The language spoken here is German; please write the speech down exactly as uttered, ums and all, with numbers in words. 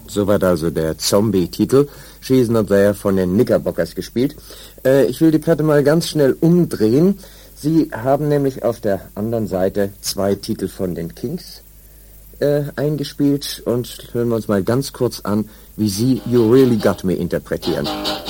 Soweit also der Zombie-Titel. She's Not There von den Knickerbockers gespielt. Äh, ich will die Platte mal ganz schnell umdrehen. Sie haben nämlich auf der anderen Seite zwei Titel von den Kings äh, eingespielt. Und hören wir uns mal ganz kurz an, wie sie You Really Got Me interpretieren.